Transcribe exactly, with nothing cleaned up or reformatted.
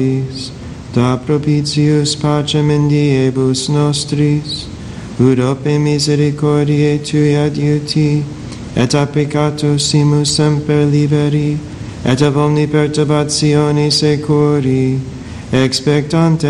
da propitius pacem in diebus nostris, ut ope misericordiae tui adiuti, et a peccatus simus semper liberi, et ab omni perturbatione securi, expectante